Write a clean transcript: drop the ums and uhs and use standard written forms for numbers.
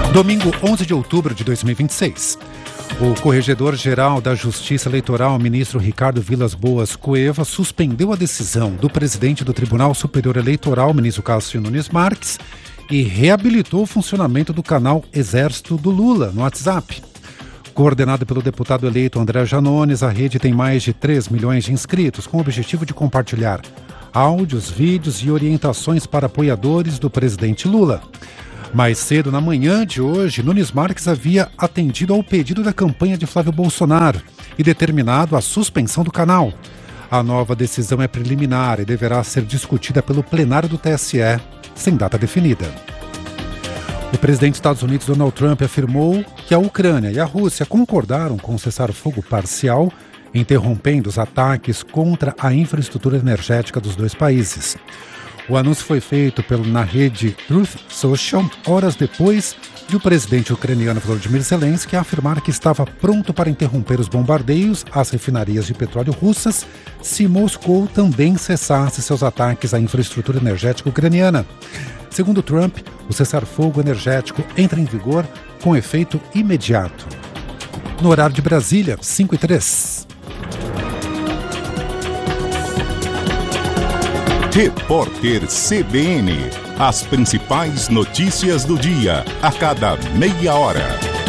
Domingo 11 de outubro de 2026. O Corregedor-Geral da Justiça Eleitoral, ministro Ricardo Vilas Boas Cueva, suspendeu a decisão do presidente do Tribunal Superior Eleitoral, ministro Cássio Nunes Marques, e reabilitou o funcionamento do canal Exército do Lula no WhatsApp. Coordenado pelo deputado eleito André Janones, a rede tem mais de 3 milhões de inscritos, com o objetivo de compartilhar áudios, vídeos e orientações para apoiadores do presidente Lula. Mais cedo, na manhã de hoje, Nunes Marques havia atendido ao pedido da campanha de Flávio Bolsonaro e determinado a suspensão do canal. A nova decisão é preliminar e deverá ser discutida pelo plenário do TSE, sem data definida. O presidente dos Estados Unidos, Donald Trump, afirmou que a Ucrânia e a Rússia concordaram com o cessar-fogo parcial, interrompendo os ataques contra a infraestrutura energética dos dois países. O anúncio foi feito na rede Truth Social, horas depois de o presidente ucraniano Volodymyr Zelensky afirmar que estava pronto para interromper os bombardeios às refinarias de petróleo russas se Moscou também cessasse seus ataques à infraestrutura energética ucraniana. Segundo Trump, o cessar-fogo energético entra em vigor com efeito imediato. No horário de Brasília, 5h03. Repórter CBN. As principais notícias do dia, a cada meia hora.